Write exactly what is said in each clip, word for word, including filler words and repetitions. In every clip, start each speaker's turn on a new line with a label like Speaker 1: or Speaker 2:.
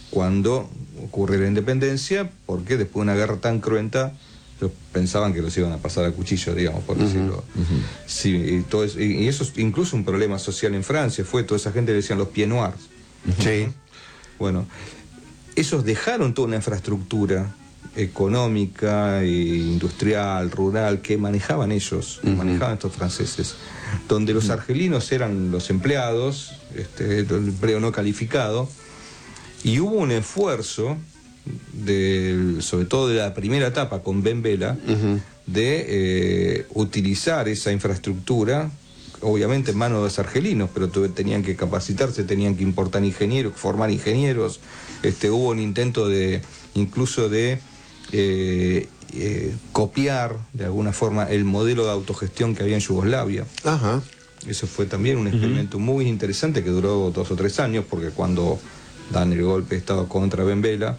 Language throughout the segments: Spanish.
Speaker 1: cuando ocurre la independencia, porque después de una guerra tan cruenta, ellos pensaban que los iban a pasar a cuchillo, digamos, por decirlo. Uh-huh, uh-huh. Sí, y, todo eso, y, y eso es incluso un problema social en Francia, fue toda esa gente le decían los pieds noirs.
Speaker 2: Uh-huh. Sí.
Speaker 1: Bueno, esos dejaron toda una infraestructura económica, e industrial, rural, que manejaban ellos, uh-huh. manejaban estos franceses, donde los argelinos eran los empleados, este, el empleo no calificado, y hubo un esfuerzo, de, sobre todo de la primera etapa con Ben Bella, uh-huh. de eh, utilizar esa infraestructura, obviamente en manos de los argelinos, pero tenían que capacitarse, tenían que importar ingenieros, formar ingenieros, este, hubo un intento de, incluso de eh, eh, copiar de alguna forma el modelo de autogestión que había en Yugoslavia.
Speaker 2: Ajá.
Speaker 1: Eso fue también un experimento uh-huh. muy interesante que duró dos o tres años, porque cuando dan el golpe de Estado contra Ben Bella,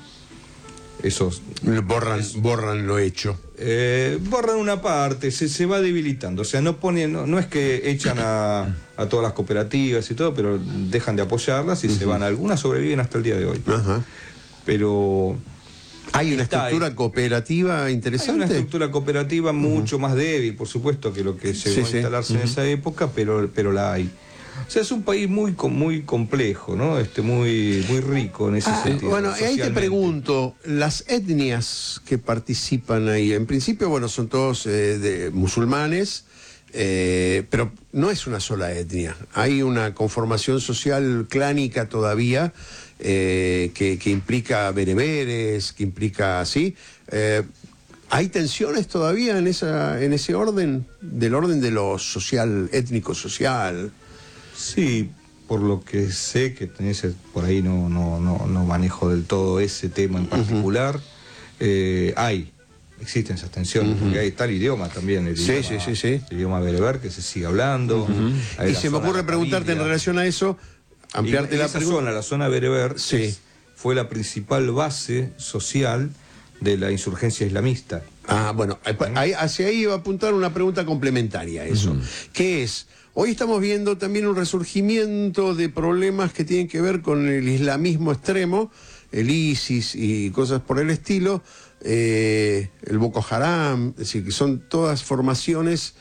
Speaker 1: esos
Speaker 2: borran, es, borran lo hecho.
Speaker 1: Eh, borran una parte, se, se va debilitando. O sea, no ponen, no, no es que echan a, a todas las cooperativas y todo, pero dejan de apoyarlas y uh-huh. se van. Algunas sobreviven hasta el día de hoy.
Speaker 2: Uh-huh.
Speaker 1: Pero
Speaker 2: hay una estructura ahí. cooperativa interesante.
Speaker 1: Hay una estructura cooperativa mucho uh-huh. más débil, por supuesto, que lo que llegó sí, a instalarse sí. uh-huh. en esa época, pero, pero la hay. O sea, es un país muy muy complejo, ¿no? Este, muy, muy rico en ese
Speaker 2: ah,
Speaker 1: sentido.
Speaker 2: Bueno, ahí te pregunto, las etnias que participan ahí, en principio, bueno, son todos eh, de musulmanes, eh, pero no es una sola etnia. Hay una conformación social clánica todavía eh, que, que implica bereberes, que implica así. Eh, ¿Hay tensiones todavía en esa en ese orden, del orden de lo social, étnico-social?
Speaker 1: Sí, por lo que sé, que tenés por ahí no, no, no, no manejo del todo ese tema en particular, uh-huh. eh, hay, existen esas tensiones, uh-huh. porque hay tal idioma también, el,
Speaker 2: sí,
Speaker 1: idioma,
Speaker 2: sí, sí, sí.
Speaker 1: el idioma bereber que se sigue hablando.
Speaker 2: Uh-huh. Y se me ocurre preguntarte en relación a eso, ampliarte
Speaker 1: y,
Speaker 2: la
Speaker 1: esa
Speaker 2: pregunta.
Speaker 1: zona, la zona bereber,
Speaker 2: sí.
Speaker 1: es, fue la principal base social de la insurgencia islamista.
Speaker 2: Ah, bueno, ahí, hacia ahí iba a apuntar una pregunta complementaria a eso, uh-huh. que es... Hoy estamos viendo también un resurgimiento de problemas que tienen que ver con el islamismo extremo, el ISIS y cosas por el estilo, eh, el Boko Haram, es decir, que son todas formaciones.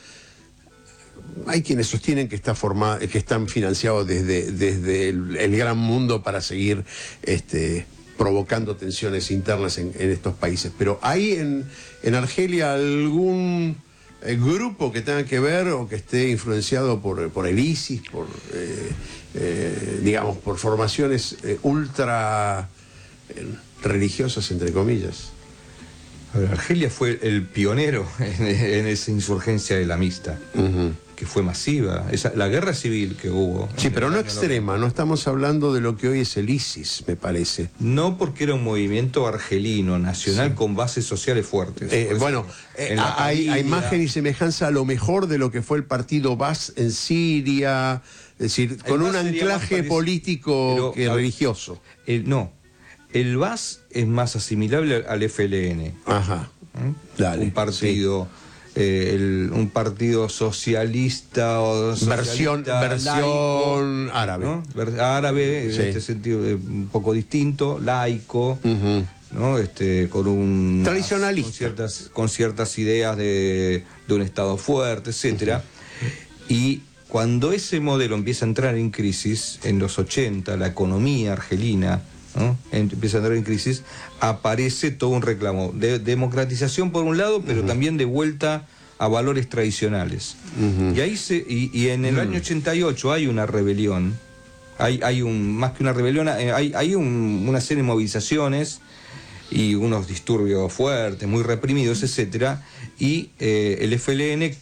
Speaker 2: Hay quienes sostienen que, está forma, que están financiados desde, desde el, el gran mundo para seguir este, provocando tensiones internas en, en estos países. Pero ¿hay en, en Argelia algún... el grupo que tenga que ver o que esté influenciado por, por el ISIS, por eh, eh, digamos, por formaciones eh, ultra eh, religiosas, entre comillas?
Speaker 1: A ver, Argelia fue el pionero en, en esa insurgencia islamista, uh-huh. que fue masiva. Esa, la guerra civil que hubo.
Speaker 2: Sí, pero no extrema, no estamos hablando de lo que hoy es el ISIS, me parece.
Speaker 1: No, porque era un movimiento argelino, nacional, sí. con bases sociales fuertes.
Speaker 2: Eh, bueno, eh, hay, hay imagen y semejanza a lo mejor de lo que fue el partido Baas en Siria, es decir, con un anclaje político pero, que religioso.
Speaker 1: El, no, el Baas es más asimilable al F L N.
Speaker 2: Ajá,
Speaker 1: ¿Mm?
Speaker 2: Dale,
Speaker 1: un partido... Sí. Eh, el, un partido socialista o socialista
Speaker 2: versión, versión laico, árabe,
Speaker 1: ¿no? Ver, árabe,
Speaker 2: sí.
Speaker 1: en este sentido eh, un poco distinto, laico,
Speaker 2: uh-huh.
Speaker 1: ¿no? Este, con un
Speaker 2: tradicionalista,
Speaker 1: con ciertas, con ciertas ideas de, de un Estado fuerte, etcétera. Uh-huh. Y cuando ese modelo empieza a entrar en crisis, en los ochenta, la economía argelina, ¿no? empieza a entrar en crisis, aparece todo un reclamo de democratización por un lado, pero uh-huh. también de vuelta a valores tradicionales. Uh-huh. Y ahí se y, y en el uh-huh. año ochenta y ocho hay una rebelión, hay, hay un más que una rebelión, hay, hay un, una serie de movilizaciones y unos disturbios fuertes, muy reprimidos, etcétera, y eh, el F L N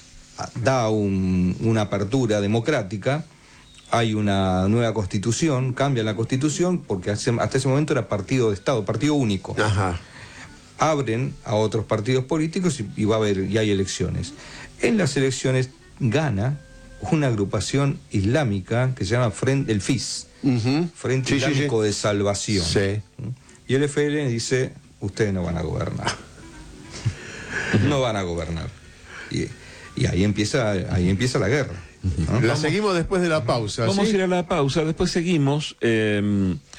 Speaker 1: da un, una apertura democrática. Hay una nueva constitución, cambia la constitución, porque hace, hasta ese momento era partido de Estado, partido único.
Speaker 2: Ajá.
Speaker 1: Abren a otros partidos políticos y, y va a haber, y hay elecciones. En las elecciones gana una agrupación islámica que se llama Frente, el F I S, uh-huh. Frente sí, Islámico sí, sí. de Salvación.
Speaker 2: Sí.
Speaker 1: Y el F L N dice, ustedes no van a gobernar. No van a gobernar. Y, y ahí empieza, ahí empieza la guerra.
Speaker 2: ¿No? La seguimos después de la pausa.
Speaker 3: Vamos
Speaker 2: ¿sí?
Speaker 3: a ir a la pausa, después seguimos. Eh,